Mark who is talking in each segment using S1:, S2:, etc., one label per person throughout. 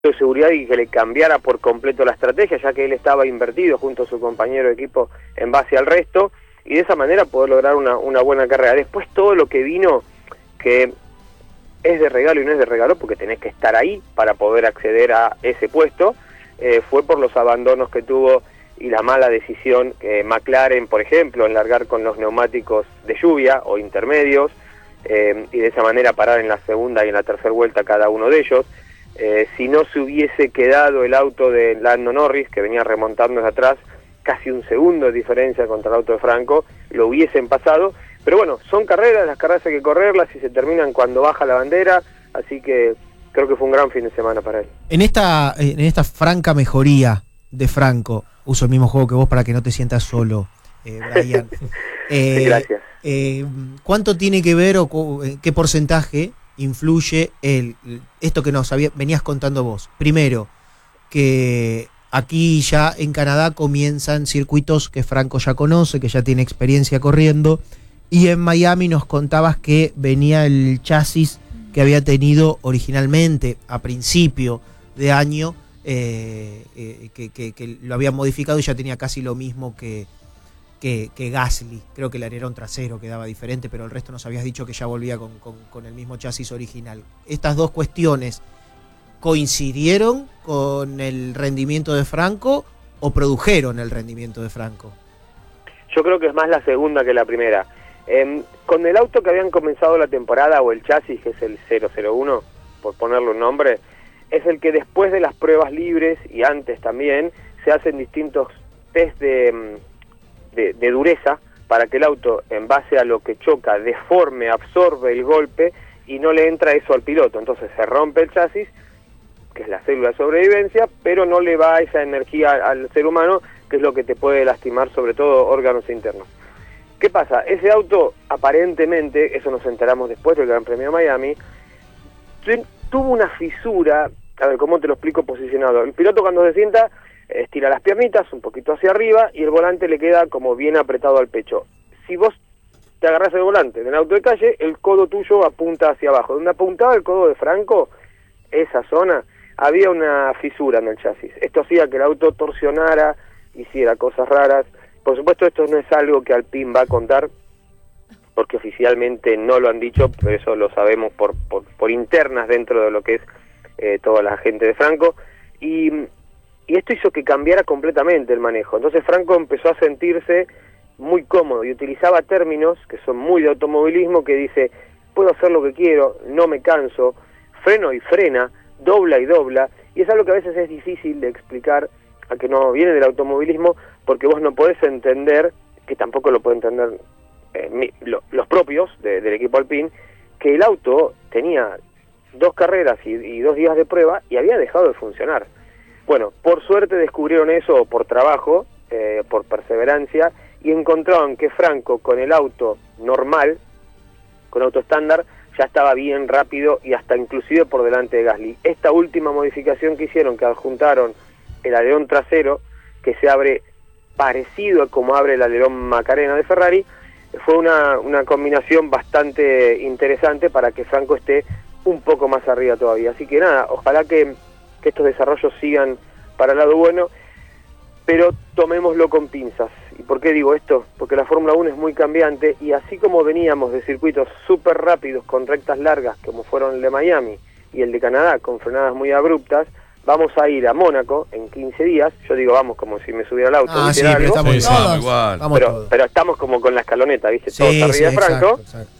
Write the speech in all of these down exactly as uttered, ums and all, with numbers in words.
S1: de seguridad y que le cambiara por completo la estrategia, ya que él estaba invertido junto a su compañero de equipo en base al resto, y de esa manera poder lograr una, una buena carrera. Después todo lo que vino, que es de regalo y no es de regalo, porque tenés que estar ahí para poder acceder a ese puesto, eh, fue por los abandonos que tuvo y la mala decisión que McLaren, por ejemplo, en largar con los neumáticos de lluvia o intermedios, eh, y de esa manera parar en la segunda y en la tercera vuelta cada uno de ellos. Eh, si no se hubiese quedado el auto de Lando Norris, que venía remontando desde atrás, casi un segundo de diferencia contra el auto de Franco, lo hubiesen pasado. Pero bueno, son carreras, las carreras hay que correrlas y se terminan cuando baja la bandera, así que creo que fue un gran fin de semana para él.
S2: En esta, en esta franca mejoría de Franco, uso el mismo juego que vos para que no te sientas solo, eh, Brian. eh,
S1: Gracias.
S2: Eh, ¿Cuánto tiene que ver o qué porcentaje influye el esto que nos había, venías contando vos? Primero, que aquí ya en Canadá comienzan circuitos que Franco ya conoce, que ya tiene experiencia corriendo, y en Miami nos contabas que venía el chasis que había tenido originalmente a principio de año, eh, eh, que, que, que lo había modificado y ya tenía casi lo mismo que, que, que Gasly. Creo que el alerón trasero quedaba diferente, pero el resto nos habías dicho que ya volvía con, con, con el mismo chasis original. Estas dos cuestiones ¿coincidieron con el rendimiento de Franco o produjeron el rendimiento de Franco?
S1: Yo creo que es más la segunda que la primera. Eh, con el auto que habían comenzado la temporada, o el chasis, que es el cero cero uno, por ponerle un nombre, es el que después de las pruebas libres y antes también se hacen distintos test de, de, de dureza para que el auto, en base a lo que choca, deforme, absorbe el golpe y no le entra eso al piloto. Entonces se rompe el chasis, que es la célula de sobrevivencia, pero no le va esa energía al ser humano, que es lo que te puede lastimar, sobre todo órganos internos. ¿Qué pasa? Ese auto, aparentemente, eso nos enteramos después del Gran Premio de Miami, tuvo una fisura. A ver, ¿cómo te lo explico posicionado? El piloto cuando se sienta, estira las piernitas un poquito hacia arriba y el volante le queda como bien apretado al pecho. Si vos te agarrás el volante del auto de calle, el codo tuyo apunta hacia abajo. Donde apuntaba el codo de Franco, esa zona, había una fisura en el chasis. Esto hacía que el auto torsionara, hiciera cosas raras. Por supuesto, esto no es algo que Alpine va a contar, porque oficialmente no lo han dicho, pero eso lo sabemos por, por, por internas dentro de lo que es eh, toda la gente de Franco, y, y esto hizo que cambiara completamente el manejo. Entonces Franco empezó a sentirse muy cómodo y utilizaba términos que son muy de automovilismo, que dice: puedo hacer lo que quiero, no me canso, freno y frena, dobla y dobla, y es algo que a veces es difícil de explicar a que no viene del automovilismo, porque vos no podés entender, que tampoco lo pueden entender eh, mi, lo, los propios de, del equipo Alpine, que el auto tenía dos carreras y, y dos días de prueba y había dejado de funcionar. Bueno, por suerte descubrieron eso por trabajo, eh, por perseverancia, y encontraron que Franco con el auto normal, con auto estándar, ya estaba bien rápido y hasta inclusive por delante de Gasly. Esta última modificación que hicieron, que adjuntaron el alerón trasero, que se abre parecido a como abre el alerón Macarena de Ferrari, fue una, una combinación bastante interesante para que Franco esté un poco más arriba todavía. Así que nada, ojalá que, que estos desarrollos sigan para el lado bueno, pero tomémoslo con pinzas. ¿Y por qué digo esto? Porque la Fórmula uno es muy cambiante, y así como veníamos de circuitos súper rápidos con rectas largas, como fueron el de Miami y el de Canadá, con frenadas muy abruptas, vamos a ir a Mónaco en quince días. Yo digo vamos como si me subiera al auto.
S2: Ah, sí, pero estamos
S3: sí,
S2: todos,
S3: igual.
S2: Vamos
S1: pero,
S2: todos.
S1: pero estamos como con la escaloneta, ¿viste?
S2: Sí,
S1: Todos arriba
S2: sí,
S1: de Franco.
S2: exacto, exacto.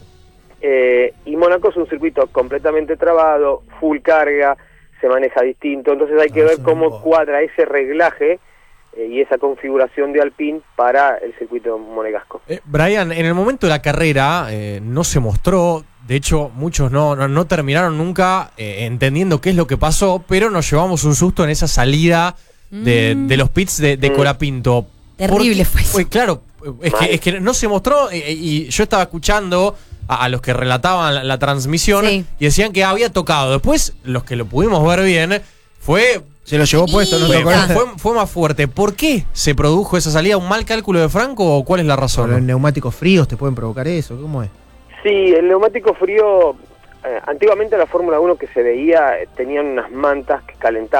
S1: Eh, y Mónaco es un circuito completamente trabado, full carga, se maneja distinto. Entonces hay que
S2: Ah,
S1: ver
S2: sí,
S1: cómo
S2: no.
S1: cuadra ese reglaje eh, y esa configuración de Alpine para el circuito monegasco.
S3: Eh, Brian, en el momento de la carrera eh, no se mostró. De hecho, muchos no, no, no terminaron nunca eh, entendiendo qué es lo que pasó, pero nos llevamos un susto en esa salida de,
S4: Mm.
S3: de los pits de, de
S1: Mm.
S3: Colapinto.
S4: Terrible
S3: Porque-
S4: fue eso.
S3: Pues, claro, es que, es que no se mostró, eh, y yo estaba escuchando a, a los que relataban la, la transmisión,
S4: Sí.
S3: y decían que había tocado. Después, los que lo pudimos ver bien, fue...
S2: Se lo llevó puesto, no
S3: Fue,
S2: tocó nada.
S3: fue, fue más fuerte. ¿Por qué se produjo esa salida? ¿Un mal cálculo de Franco o cuál es la
S2: Por los
S3: razón?
S2: neumáticos fríos te pueden provocar eso, ¿cómo es?
S1: Sí, el neumático frío, Eh, antiguamente la Fórmula uno que se veía eh, tenían unas mantas que calentaban